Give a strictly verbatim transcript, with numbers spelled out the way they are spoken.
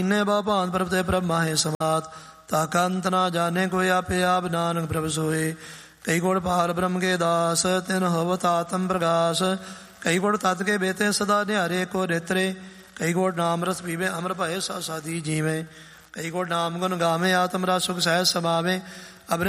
इन्ने बा भांत प्रभ ते प्रभ माहे समात ताका अंत ना जाने कोई आपे आप नानक प्रभ सोए। कई गुण पाल ब्रह्म के दास तिन होवत आत्म प्रकाश। कई गुण तत् के बेते सदा निहारे को नेत्रे। कई गुण नाम रस पीवे अमर भय सा साधी जीवे। कई गुण नाम गुण गावे आत्म रस सुख सहज समावे।